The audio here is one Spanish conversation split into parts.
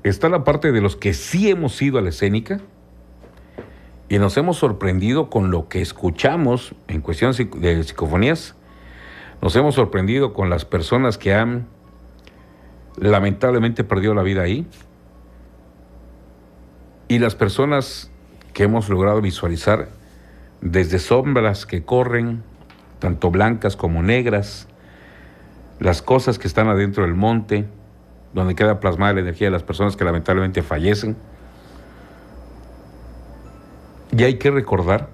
está la parte de los que sí hemos ido a la escénica y nos hemos sorprendido con lo que escuchamos en cuestión de psicofonías. Nos hemos sorprendido con las personas que han lamentablemente perdido la vida ahí y las personas que hemos logrado visualizar desde sombras que corren, tanto blancas como negras, las cosas que están adentro del monte, donde queda plasmada la energía de las personas que lamentablemente fallecen. Y hay que recordar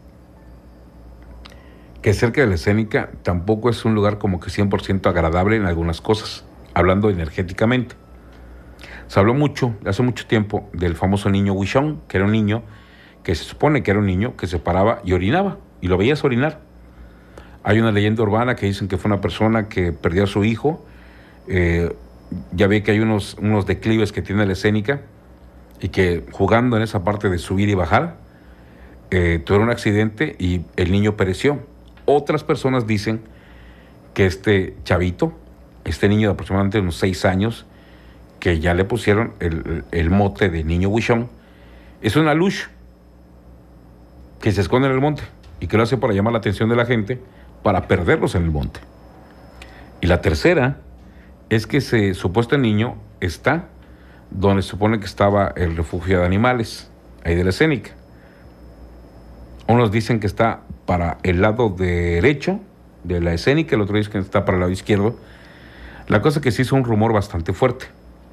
que cerca de la escénica tampoco es un lugar como que 100% agradable en algunas cosas, hablando energéticamente. Se habló mucho, hace mucho tiempo, del famoso niño Huichón, que era un niño que se supone que era un niño que se paraba y orinaba, y lo veías orinar. Hay una leyenda urbana que dicen que fue una persona que perdió a su hijo. Ya ve que hay unos declives que tiene la escénica y que jugando en esa parte de subir y bajar, tuvieron un accidente y el niño pereció. Otras personas dicen que este chavito, este niño de aproximadamente unos 6 años, que ya le pusieron el mote de niño Huichón, es una luz que se esconde en el monte y que lo hace para llamar la atención de la gente, para perderlos en el monte. Y la tercera es que ese supuesto niño está donde se supone que estaba el refugio de animales, ahí de la escénica. Unos dicen que está para el lado derecho de la escénica, el otro dice que está para el lado izquierdo. La cosa es que se hizo un rumor bastante fuerte.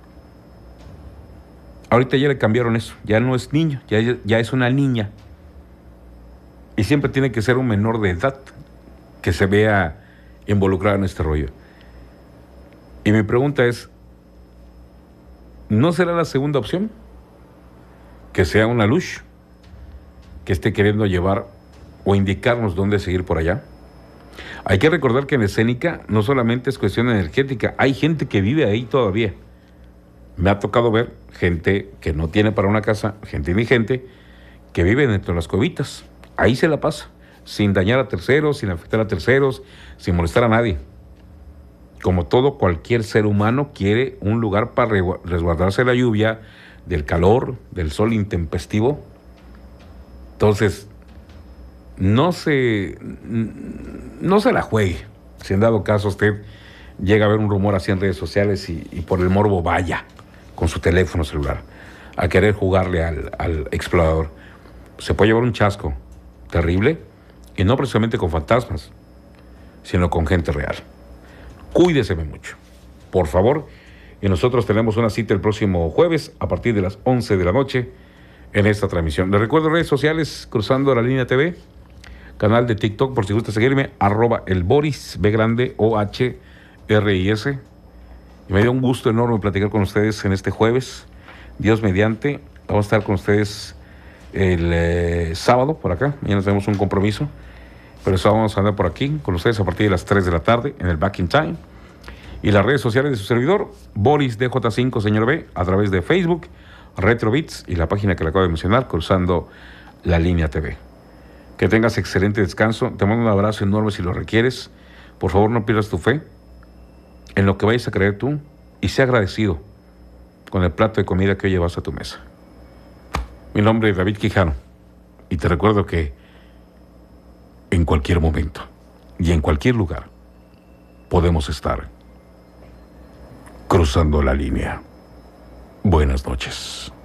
Ahorita ya le cambiaron eso, ya no es niño, ya es una niña. Y siempre tiene que ser un menor de edad que se vea involucrado en este rollo. Y mi pregunta es, ¿no será la segunda opción? Que sea una luz que esté queriendo llevar o indicarnos dónde seguir por allá. Hay que recordar que en la escénica no solamente es cuestión energética, hay gente que vive ahí todavía. Me ha tocado ver gente que no tiene para una casa, gente indigente, que vive dentro de las cuevitas. Ahí se la pasa, sin dañar a terceros, sin afectar a terceros, sin molestar a nadie. Como todo, cualquier ser humano quiere un lugar para resguardarse de la lluvia, del calor, del sol intempestivo. Entonces, no se la juegue. Si en dado caso usted llega a ver un rumor así en redes sociales y por el morbo vaya con su teléfono celular a querer jugarle al explorador, se puede llevar un chasco terrible, y no precisamente con fantasmas, sino con gente real. Cuídese mucho, por favor, y nosotros tenemos una cita el próximo jueves a partir de las 11 de la noche en esta transmisión. Les recuerdo redes sociales, Cruzando la Línea TV, canal de TikTok por si gusta seguirme, @elboris, B grande OHRIS. Y me dio un gusto enorme platicar con ustedes en este jueves. Dios mediante, vamos a estar con ustedes el sábado por acá. Mañana tenemos un compromiso, pero eso vamos a andar por aquí con ustedes a partir de las 3 de la tarde en el Back in Time. Y las redes sociales de su servidor, Boris DJ5 Señor B, a través de Facebook, Retrobits y la página que le acabo de mencionar, Cruzando la Línea TV. Que tengas excelente descanso. Te mando un abrazo enorme si lo requieres. Por favor, no pierdas tu fe en lo que vayas a creer tú y sea agradecido con el plato de comida que hoy llevas a tu mesa. Mi nombre es David Quijano y te recuerdo que en cualquier momento y en cualquier lugar podemos estar cruzando la línea. Buenas noches.